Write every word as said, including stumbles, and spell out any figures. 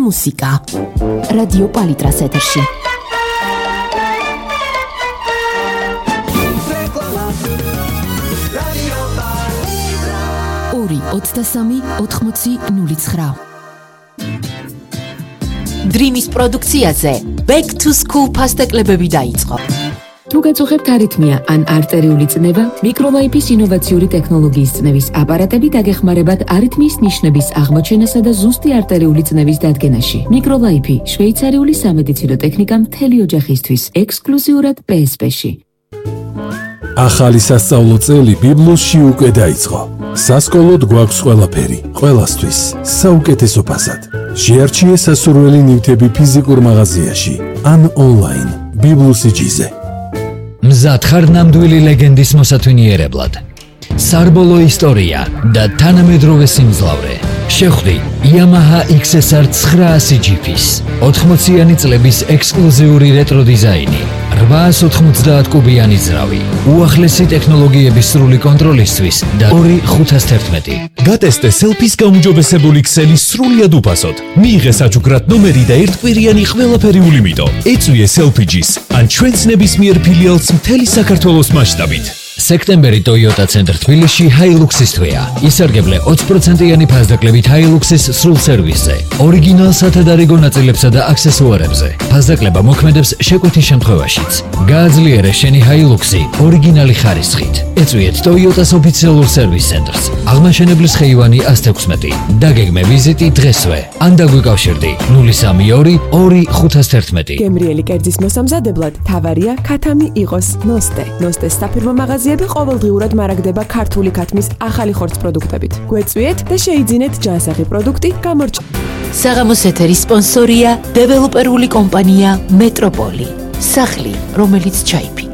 მუსიკა. რადიო პალიტრას ეთერში. ორი ოცდასამი ოთხმოცი ნული ცხრა. დრიმის პროდუქციაზე Back to School ფასტაკლებები დაიწყო. თუ გაწუხებთ არითმია ან არტერიული წნევა, მიკროლაიფის ინოვაციური ტექნოლოგიის წნევის აპარატები დაგეხმარებათ არითმიის ნიშნების აღმოჩენასა და ზუსტი არტერიული წნევის დადგენაში. მიკროლაიფი შვეიცარიული სამედიცინო ტექნიკა მთელი ოჯახისთვის, ექსკლუზიურად პი ეს პი-ში. ახალი სასწავლო წელი ბიბლუსში უკვე დაიწყო. სასკოლოდ გვაქვს ყველაფერი, ყველასთვის, საუკეთესო ფასად. შეარჩიე სასურველი ნივთები ფიზიკურ მაღაზიაში ან ონლაინ ბიბლუსიჯიზე. მზად ხარ ნამდვილი ლეგენდის მოსათვინიერებლად. სარბოლო ისტორია და თანამედროვე სიმძლავრე. შეხვდი Yamaha ექს ეს არ ცხრაასი ჯიპის ოთხმოციანი წლების ექსკლუზიური რეტრო დიზაინი, რვაას ოთხმოცდაათ კუბიანი ძრავი, უახლესი ტექნოლოგიების სრული კონტროლისთვის და ორი ხუთას თერთმეტი. გატესტე სელფის გაუმჯობესებული ქსელი სრულიად უფასოდ. მიიღე საჩუქრად ნომერი და ერთკვირიანი ყველაფერი ულიმიტო. ეწვიე სელფიჯის ან ჩვენს ნებისმიერ ფილიალს მთელი საქართველოს მასშტაბით. სექტემბერი Toyota ცენტრ თბილისში Hilux-ის თვეა. ისარგებლე ოცი პროცენტიანი ფასდაკლებით Hilux-ის სრულ სერვისზე, ორიგინალ სათადარიგო ნაწილებსა და აქსესუარებზე. ფასდაკლება მოქმედებს შეკვეთის შემთხვევაშიც. გააძლიერე შენი Hilux-ი ორიგინალი ხარისხით. ეწვიეთ Toyota-ს ოფიციალურ სერვის ცენტრს. აღმაშენებლის ხეივანი ას თექვსმეტი. დაგეგმე ვიზიტი დღესვე. ან დაგვიკავშირდი ნული სამი ორი ორი ხუთას თერთმეტი. გემრიელი კერძის მოსამზადებლად თავარია ქათამი იყოს ნოსტე. ნოსტეს საფირმო მაღაზიები ყოველდღიურად მარაგდება ქართული ქათმის ახალი ხორცს პროდუქტებით. გვეწვიეთ და შეიძინეთ ჯანსაღი პროდუქტი გამორჩ. საღამოს ეთერის სპონსორია დეველოპერული კომპანია მეტროპოლი. სახლი, რომელიც ჩაიფი.